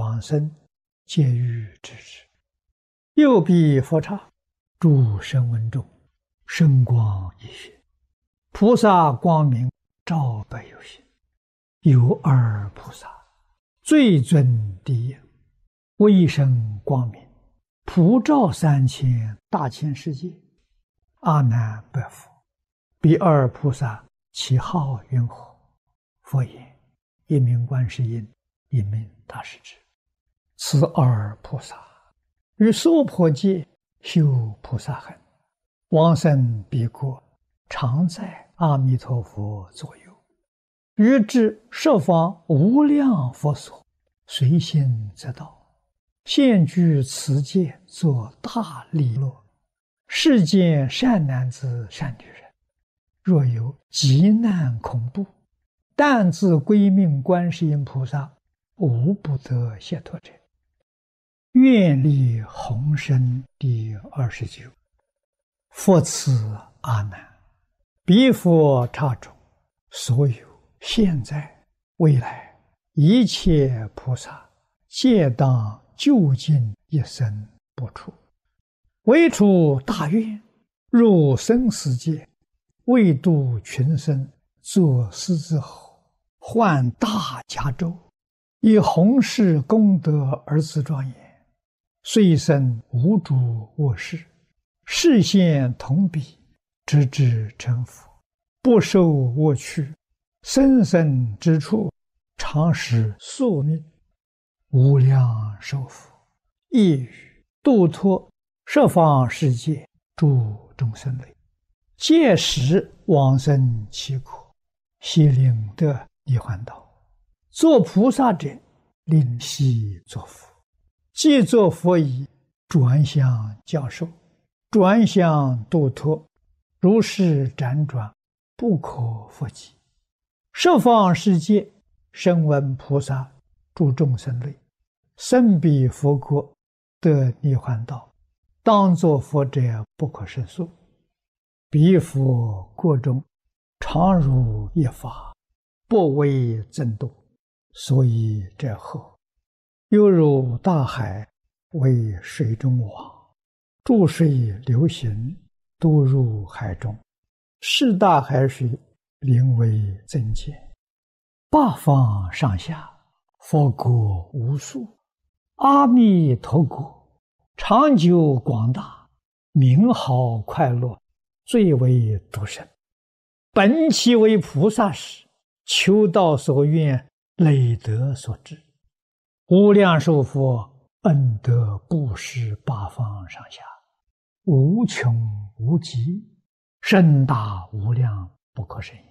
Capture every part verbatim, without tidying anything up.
往生，皆欲知之。右臂佛刹，诸声闻中，声光一现，菩萨光明照百有心。有二菩萨，最尊第一，威声光明，普照三千大千世界。阿难白佛：彼二菩萨其号云何？佛言：一名观世音，一名大势至。此二菩萨于娑婆界修菩萨行，往生彼国，常在阿弥陀佛左右，于至十方无量佛所，随心则到，现居此界，作大利乐。世间善男子善女人，若有急难恐怖，但自归命观世音菩萨，无不得解脱者。愿力宏深第二十九。佛赐阿难：彼佛刹中，所有现在未来一切菩萨，皆当究竟一生不出，唯除大愿，入生死界，为度群生，作狮子吼，换大迦州，以弘誓功德而自庄严。虽生无诸恶事，示现同彼，直至成佛，不受恶趣，生生之处，常使宿命，无量寿福，亦于度脱十方世界诸众生类，届时往生其国，悉令得涅槃道。作菩萨者，令悉作佛。既作佛已，转向教授，转向度脱，如是辗转，不可复计。十方世界声闻菩萨诸众生类，生彼佛国，得涅槃道，当作佛者不可胜数。彼佛国中，常如一法，不为增度，所以者何？犹如大海，为水中网，注水流行，都入海中，是大海水，名为增减。八方上下，佛国无数，阿弥陀国长久广大，名好快乐，最为独生。本其为菩萨时，求道所愿，累德所致。无量寿佛恩德布施八方上下，无穷无极，深大无量，不可胜也。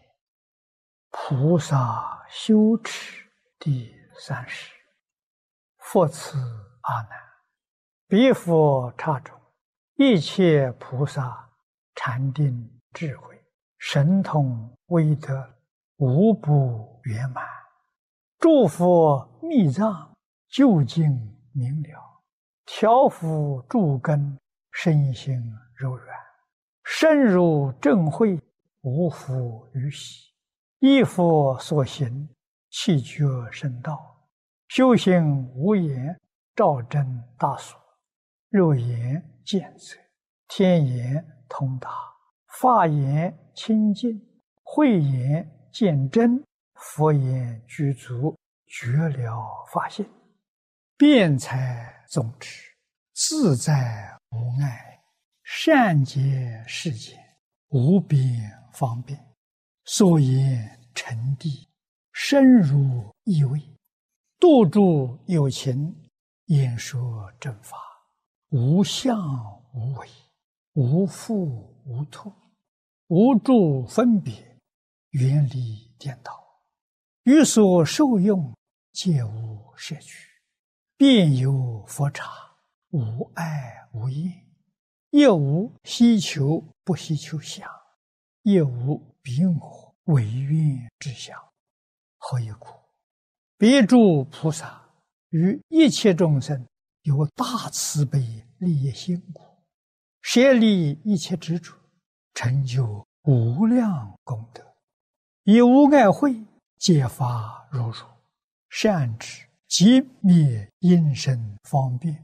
菩萨修持第三十。佛赐阿难：彼佛刹中，一切菩萨禅定智慧，神通威德，无不圆满。诸佛密藏，究竟明了，调伏诸根，身心柔软，深入正慧，无复于喜。依佛所行，气觉深道，修行无言，照真大所。肉眼见则，天眼通达，法眼清净，慧眼见真，佛眼具足，觉了法性。辩才总持，自在无碍，善解世间，无边方便。所言成谛，深入意味，度诸有情，演说正法，无相无为，无复无脱，无诸分别，远离颠倒，于所受用，皆无摄取。遍有佛刹，无碍无厌，亦无希求不希求相，亦无彼我违愿之相。何以故？彼诸菩萨于一切众生有大慈悲利益心故，舍离一切执着，成就无量功德，以无碍慧，揭发如如，善知即灭因身方便。